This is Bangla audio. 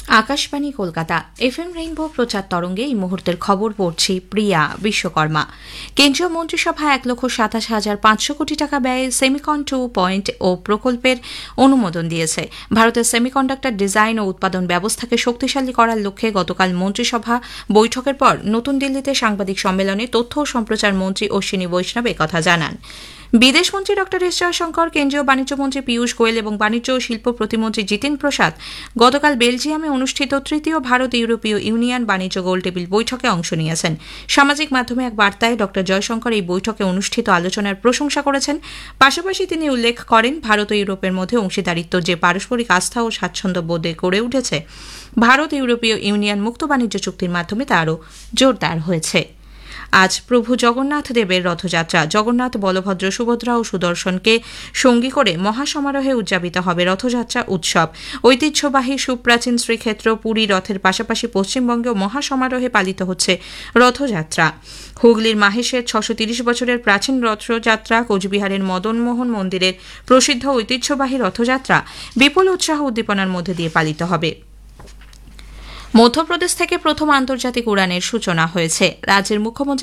আকাশবাণী কলকাতা এফএম রেইনবো প্রচার তরঙ্গে এই মুহূর্তের খবর পড়ছি প্রিয়া বিশ্বকর্মা। কেন্দ্রীয় মন্ত্রিসভা 1,27,500 কোটি টাকা ব্যয়ে সেমিকন 2.0 প্রকল্পের অনুমোদন দিয়েছে। ভারতের সেমিকন্ডাক্টর ডিজাইন ও উৎপাদন ব্যবস্থাকে শক্তিশালী করার লক্ষ্যে গতকাল মন্ত্রিসভা বৈঠকের পর নতুন দিল্লিতে সাংবাদিক সম্মেলনে তথ্য ও সম্প্রচার মন্ত্রী অশ্বিনী বৈষ্ণব একথা জানান। বিদেশমন্ত্রী ড এস জয়শঙ্কর, কেন্দ্রীয় বাণিজ্যমন্ত্রী পীয়ূষ গোয়েল এবং বাণিজ্য ও শিল্প প্রতিমন্ত্রী জিতিন প্রসাদ গতকাল বেলজিয়ামে অনুষ্ঠিত তৃতীয় ভারত ইউরোপীয় ইউনিয়ন বাণিজ্য গোলটেবিল বৈঠকে অংশ নিয়েছেন। সামাজিক মাধ্যমে এক বার্তায় ড জয়শঙ্কর এই বৈঠকে অনুষ্ঠিত আলোচনার প্রশংসা করেছেন। পাশাপাশি তিনি উল্লেখ করেন, ভারত ও ইউরোপের মধ্যে অংশীদারিত্ব যে পারস্পরিক আস্থা ও স্বাচ্ছন্দ্য বোধে গড়ে উঠেছে, ভারত ইউরোপীয় ইউনিয়ন মুক্ত বাণিজ্য চুক্তির মাধ্যমে তা আরও জোরদার হয়েছে। আজ প্রভু জগন্নাথ দেবের রথযাত্রা। জগন্নাথ, বলভদ্র, সুভদ্রা ও সুদর্শনকে সঙ্গী করে মহাসমারোহে উদযাপিত হবে রথযাত্রা উৎসব। ঐতিহ্যবাহী সুপ্রাচীন শ্রীক্ষেত্র পুরী রথের পাশাপাশি পশ্চিমবঙ্গেও মহাসমারোহে পালিত হচ্ছে রথযাত্রা। হুগলির মাহেশের 630 বছরের প্রাচীন রথযাত্রা, কোচবিহারের মদনমোহন মন্দিরের প্রসিদ্ধ ঐতিহ্যবাহী রথযাত্রা বিপুল উৎসাহ উদ্দীপনার মধ্যে দিয়ে পালিত হবে। মধ্যপ্রদেশ থেকে প্রথম আন্তর্জাতিক উড়ানের সূচনা হয়েছে। রাজ্যের মুখ্যমন্ত্রী